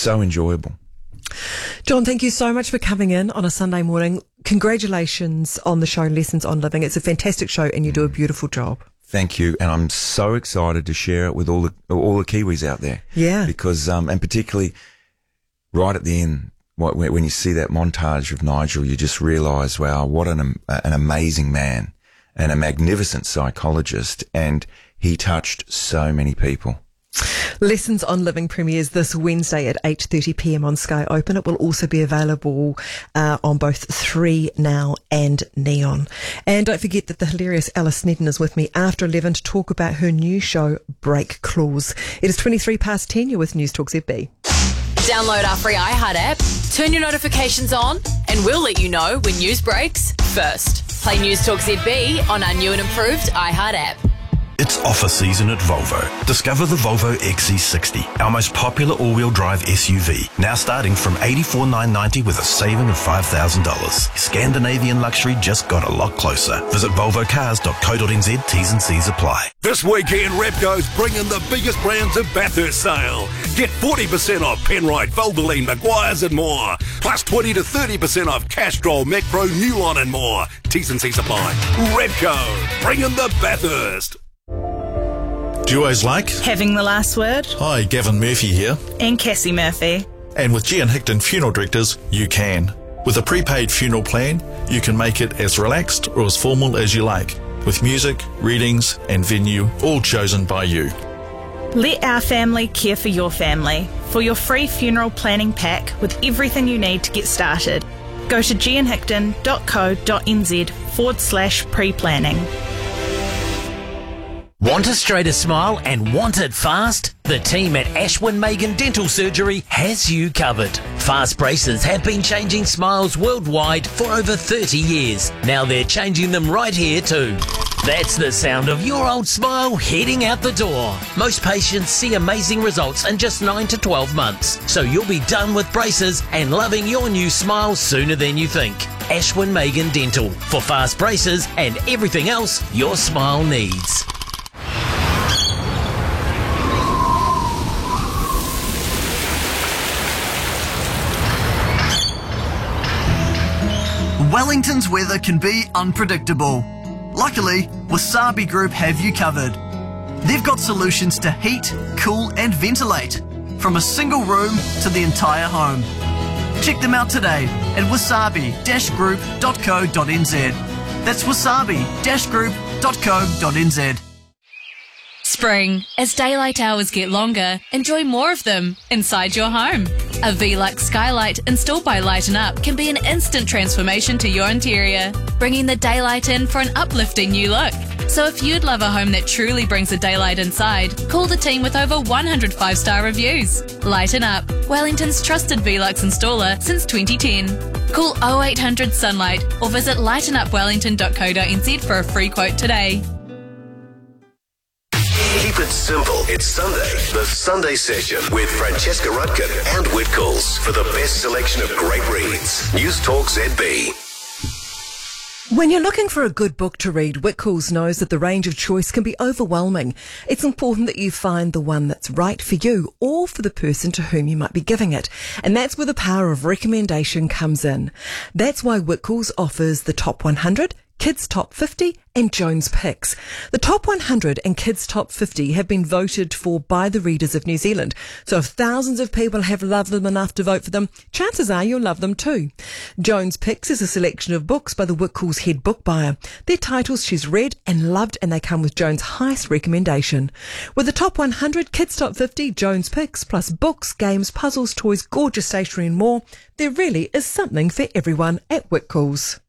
so enjoyable. John, thank you so much for coming in on a Sunday morning. Congratulations on the show Lessons on Living. It's a fantastic show and you do a beautiful job. Thank you, and I'm so excited to share it with all the Kiwis out there. Yeah. Because, and particularly right at the end, when you see that montage of Nigel, you just realise, wow, what an amazing man and a magnificent psychologist, and he touched so many people. Lessons on Living premieres this Wednesday at 8:30pm on Sky Open. It will also be available on both 3Now and Neon. And don't forget that the hilarious Alice Snedden is with me after 11 to talk about her new show, Break Clause. It is 23 past 10. You're with News Talk ZB. Download our free iHeart app, turn your notifications on, and we'll let you know when news breaks first. Play News Talk ZB on our new and improved iHeart app. It's offer season at Volvo. Discover the Volvo XC60, our most popular all-wheel drive SUV, now starting from $84,990 with a saving of $5,000. Scandinavian luxury just got a lot closer. Visit volvocars.co.nz, T's and C's apply. This weekend, Repco's bringing the biggest brands of Bathurst sale. Get 40% off Penrite, Valvoline, Maguire's and more. Plus 20 to 30% off Castrol, Macpro, Newline and more. T's and C's apply. Repco, bringing the Bathurst. Do you always like having the last word? Hi, Gavin Murphy here. And Cassie Murphy. And with Gian Hickton Funeral Directors, you can. With a prepaid funeral plan, you can make it as relaxed or as formal as you like, with music, readings and venue all chosen by you. Let our family care for your family. For your free funeral planning pack with everything you need to get started, go to gianhickton.co.nz/pre-planning. Want a straighter smile and want it fast? The team at Ashwin Megan Dental Surgery has you covered. Fast braces have been changing smiles worldwide for over 30 years. Now they're changing them right here too. That's the sound of your old smile heading out the door. Most patients see amazing results in just 9 to 12 months. So you'll be done with braces and loving your new smile sooner than you think. Ashwin Megan Dental, for fast braces and everything else your smile needs. Wellington's weather can be unpredictable. Luckily, Wasabi Group have you covered. They've got solutions to heat, cool and ventilate, from a single room to the entire home. Check them out today at wasabi-group.co.nz. That's wasabi-group.co.nz. Spring. As daylight hours get longer, enjoy more of them inside your home. A Velux skylight installed by Lighten Up can be an instant transformation to your interior, bringing the daylight in for an uplifting new look. So if you'd love a home that truly brings the daylight inside, call the team with over 100 5-star reviews. Lighten Up, Wellington's trusted Velux installer since 2010. Call 0800 Sunlight or visit lightenupwellington.co.nz for a free quote today. Keep it simple. It's Sunday, the Sunday Session with Francesca Rutkin and Whitcoulls for the best selection of great reads. News Talk ZB. When you're looking for a good book to read, Whitcoulls knows that the range of choice can be overwhelming. It's important that you find the one that's right for you or for the person to whom you might be giving it. And that's where the power of recommendation comes in. That's why Whitcoulls offers the Top 100, Kids Top 50 and Jones Picks. The Top 100 and Kids Top 50 have been voted for by the readers of New Zealand. So if thousands of people have loved them enough to vote for them, chances are you'll love them too. Jones Picks is a selection of books by the Whitcoulls head book buyer. They're titles she's read and loved, and they come with Jones' highest recommendation. With the Top 100, Kids Top 50, Jones Picks, plus books, games, puzzles, toys, gorgeous stationery and more, there really is something for everyone at Whitcoulls.